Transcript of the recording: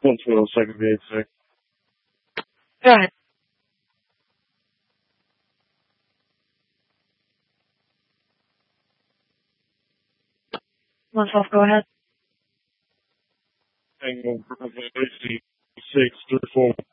112, second V86. Go ahead. Myself, go ahead. Tango, Bravo, 6, 34.